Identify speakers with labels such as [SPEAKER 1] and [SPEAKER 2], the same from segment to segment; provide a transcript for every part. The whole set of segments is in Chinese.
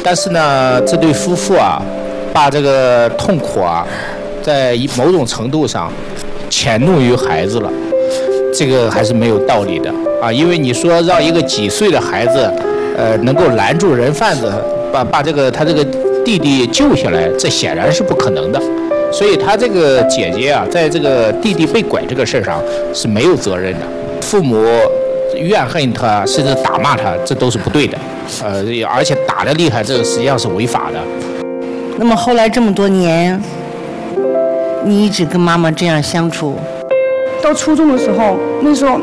[SPEAKER 1] 但是呢，这对夫妇啊，把这个痛苦啊，在某种程度上迁怒于孩子了，这个还是没有道理的啊。因为你说让一个几岁的孩子，能够拦住人贩子，把他这个弟弟救下来，这显然是不可能的。所以他这个姐姐啊，在这个弟弟被拐这个事上是没有责任的。父母怨恨他，甚至打骂他，这都是不对的。而且打得厉害，这个实际上是违法的。
[SPEAKER 2] 那么后来这么多年，你一直跟妈妈这样相处？
[SPEAKER 3] 到初中的时候，那时候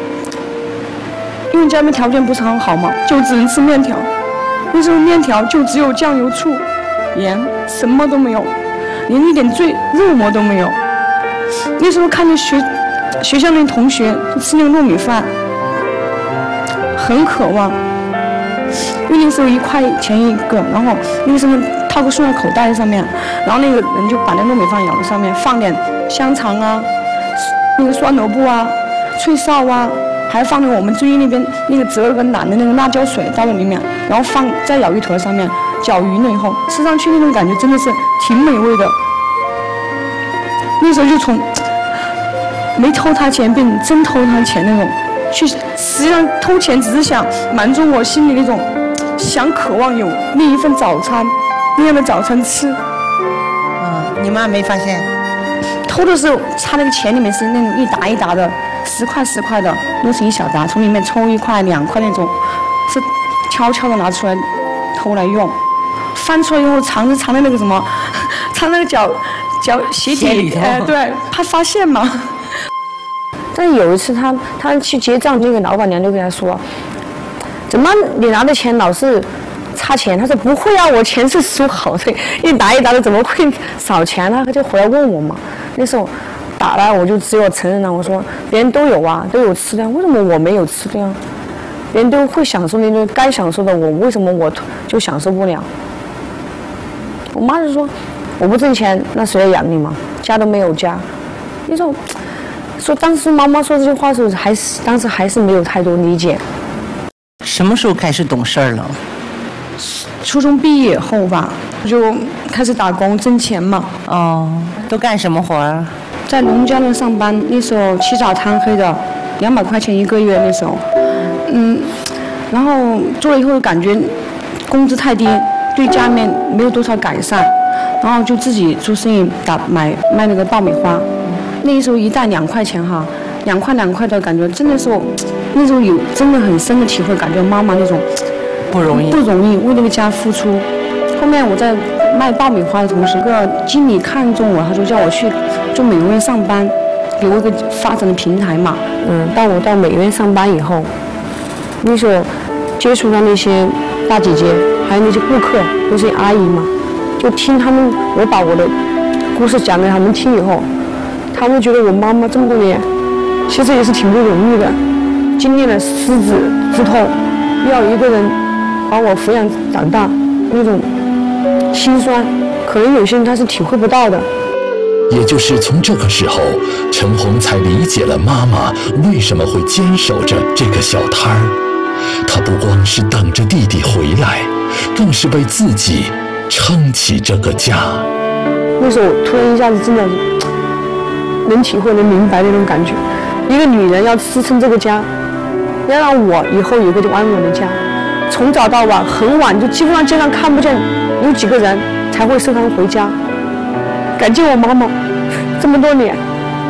[SPEAKER 3] 因为家里面条件不是很好嘛，就只能吃面条。那时候面条就只有酱油、醋、盐，什么都没有，连一点肉末都没有。那时候看着学校那同学吃那个糯米饭，很渴望。因为那时候1块钱一个，然后那个时候套个塑料口袋上面，然后那个人就把那糯米饭舀到上面，放点香肠啊，那个酸萝卜啊、脆哨啊，还放了我们最近那边那个折了个懒的那个辣椒水倒在里面，然后再舀一坨上面，搅匀了以后吃上去那种感觉真的是挺美味的。那时候就从没偷他钱变成真偷他钱那种，实际上偷钱只是想满足我心里那种想渴望有那一份早餐，那样的早餐吃。
[SPEAKER 2] 你妈没发现？
[SPEAKER 3] 偷的时候，他那个钱里面是那种一沓一沓的，10块10块的，弄成一小沓，从里面抽1块2块那种，是悄悄的拿出来偷来用。翻出来以后藏在那个什么，藏那个脚鞋底里，对，怕发现嘛。但是有一次他去结账，那个老板娘就跟他说：“怎么你拿的钱老是差钱？”他说：“不会啊，我钱是数好的，一沓一沓的，怎么会少钱呢？”他就回来问我嘛。那时候打了，我就只有承认了。我说：“别人都有啊，都有吃的，为什么我没有吃的呀？别人都会享受那种该享受的，我为什么我就享受不了？”我妈就说：“我不挣钱，那谁来养你嘛？家都没有家。”那时候说，当时妈妈说这句话的时候，当时还是没有太多理解。
[SPEAKER 2] 什么时候开始懂事儿了？
[SPEAKER 3] 初中毕业后吧，就开始打工挣钱嘛。
[SPEAKER 2] 都干什么活儿？
[SPEAKER 3] 在农家乐上班，那时候起早贪黑的，200块钱1个月那时候。然后做了以后感觉工资太低，对家里面没有多少改善，然后就自己做生意卖那个爆米花。那时候一袋2块钱哈，2块的感觉，真的是那时候有真的很深的体会，感觉妈妈那种
[SPEAKER 2] 不容易，
[SPEAKER 3] 为那个家付出。后面我在卖爆米花的同时，一个经理看中我，他说叫我去做美容院上班，给我一个发展的平台嘛。我到美容院上班以后，那时候接触到那些大姐姐，还有那些顾客，那些阿姨嘛，就听我把我的故事讲给他们听以后，他们觉得我妈妈这么多年其实也是挺不容易的，经历了失子之痛，要一个人把我抚养长大，那种心酸，可能有些人他是体会不到的。
[SPEAKER 4] 也就是从这个时候，陈红才理解了妈妈为什么会坚守着这个小摊儿。她不光是等着弟弟回来，更是为自己撑起这个家。
[SPEAKER 3] 那时候突然一下子真的能体会能明白那种感觉，一个女人要支撑这个家，要让我以后有个安稳的家，从早到晚很晚就基本上街上看不见有几个人才会收摊回家。感谢我妈妈这么多年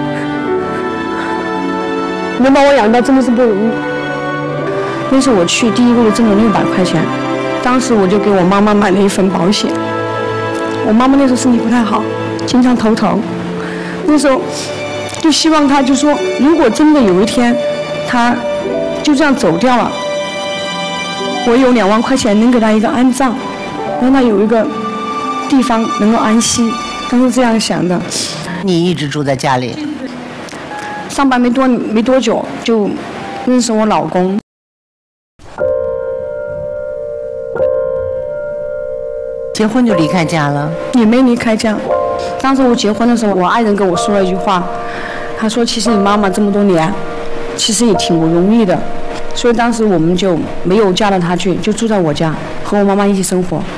[SPEAKER 3] 能把我养大，真的是不容易。那时候我去第一个月挣了600块钱，当时我就给我妈妈买了一份保险。我妈妈那时候身体不太好，经常头疼，那时候就希望她就说，如果真的有一天她就这样走掉了，我有2万块钱能给她一个安葬，让她有一个地方能够安息。当时这样想的。
[SPEAKER 2] 你一直住在家里？
[SPEAKER 3] 上班没多久就认识我老公。
[SPEAKER 2] 结婚就离开家了？
[SPEAKER 3] 也没离开家。当时我结婚的时候，我爱人跟我说了一句话，他说其实你妈妈这么多年其实也挺不容易的，所以当时我们就没有嫁到她去，就住在我家和我妈妈一起生活。